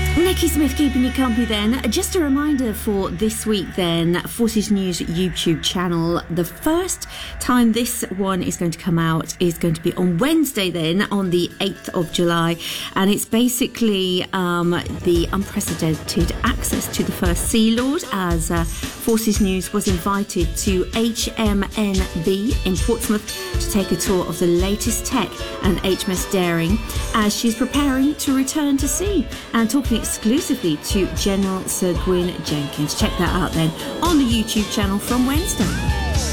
Nikki Smith keeping you company then. Just a reminder for this week then, Forces News YouTube channel. The first time this one is going to come out is going to be on Wednesday then, on the 8th of July. And it's basically the unprecedented access to the First Sea Lord, as Forces News was invited to HMNB in Portsmouth to take a tour of the latest tech and HMS Daring as she's preparing to return to sea, and talking exclusively to General Sir Gwyn Jenkins. Check that out then on the YouTube channel from Wednesday.